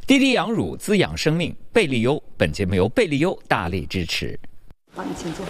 滴滴羊乳滋养生命，贝利优。本节目由贝利优大力支持。 帮你请坐。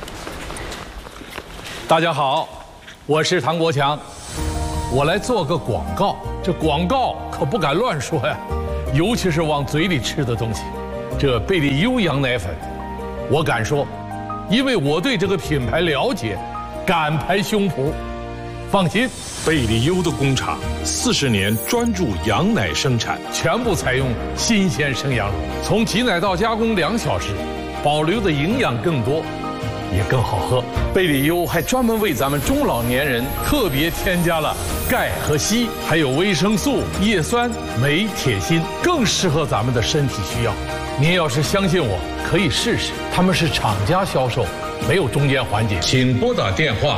大家好，我是唐国强，我来做个广告。这广告可不敢乱说呀，尤其是往嘴里吃的东西。这贝利优羊奶粉，我敢说，因为我对这个品牌了解，敢拍胸脯。放心， 贝利优的工厂40年专注羊奶生产， 全部采用新鲜生羊乳，从挤奶到加工2小时，保留的营养更多，也更好喝。贝利优还专门为咱们中老年人特别添加了钙和硒，还有维生素、叶酸、镁、铁、锌，更适合咱们的身体需要。您要是相信我，可以试试。他们是厂家销售，没有中间环节。 请拨打电话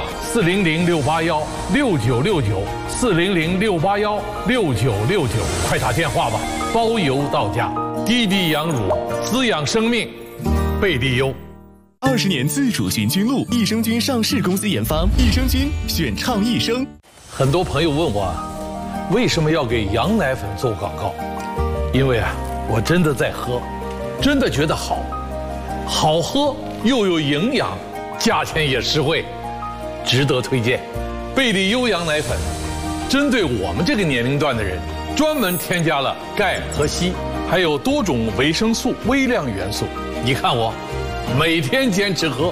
400-681-6969，400-681-6969，快打电话吧，包邮到家。滴滴羊乳滋养生命，贝利优。 20年自主寻菌露，益生菌上市公司研发，益生菌选倡益生。 很多朋友问我，为什么要给羊奶粉做广告？因为我真的在喝，真的觉得好喝又有营养，价钱也实惠，值得推荐。贝利优羊奶粉针对我们这个年龄段的人，专门添加了钙和硒，还有多种维生素、微量元素。你看我每天坚持喝。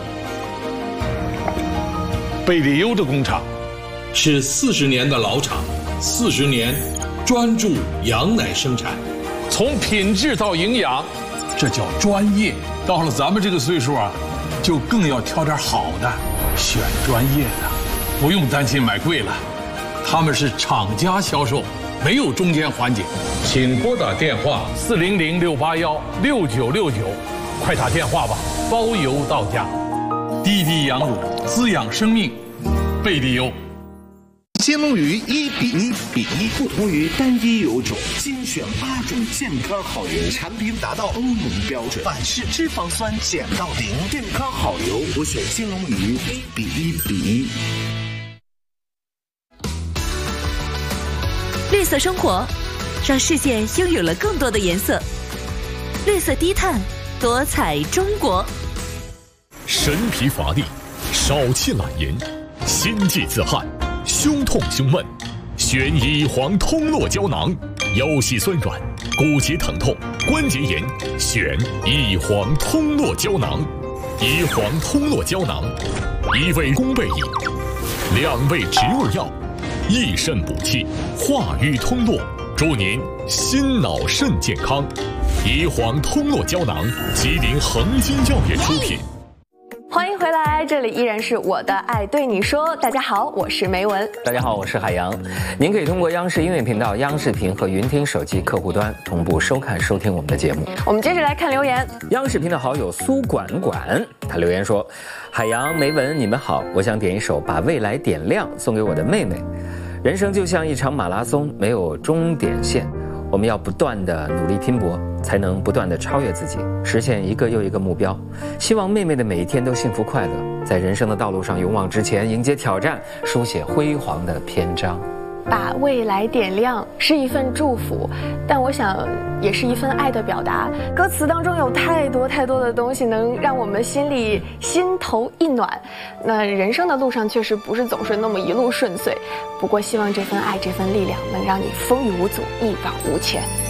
贝利优的工厂是40年的老厂，40年专注羊奶生产， 从品质到营养，这叫专业。到了咱们这个岁数就更要挑点好的，选专业的，不用担心买贵了。他们是厂家销售，没有中间环节。 请拨打电话 400-681-6969，快打电话吧，包邮到家。滴滴羊乳滋养生命，贝利优。 金龙鱼1:1比1，不同于单一油种，精选8种健康好油，产品达到欧盟标准，反式脂肪酸减到0，健康好油，我选金龙鱼1:1比1。 绿色生活，让世界拥有了更多的颜色。绿色低碳，多彩中国。 神疲乏力，少气懒言，心悸自汗，胸痛胸闷，选乙黄通络胶囊。腰膝酸软，骨节疼痛，关节炎，选乙黄通络胶囊。乙黄通络胶囊，1味宫贝益，2味植物药，益肾补气，化瘀通络，祝您心脑肾健康。乙黄通络胶囊，吉林恒金药业出品。 欢迎回来，这里依然是我的爱对你说。大家好，我是梅文。 大家好，我是海洋。您可以通过央视音乐频道、央视频和云听手机客户端同步收看收听我们的节目。 我们接着来看留言。 央视频的好友苏管管，他留言说：海洋、梅文，你们好，我想点一首《把未来点亮》送给我的妹妹。人生就像一场马拉松，没有终点线，我们要不断的努力拼搏，才能不断的超越自己，实现一个又一个目标。希望妹妹的每一天都幸福快乐，在人生的道路上勇往直前，迎接挑战，书写辉煌的篇章。 把未来点亮是一份祝福，但我想也是一份爱的表达。歌词当中有太多的东西能让我们心头一暖。那人生的路上确实不是总是那么一路顺遂，不过希望这份爱，这份力量能让你风雨无阻，一往无前。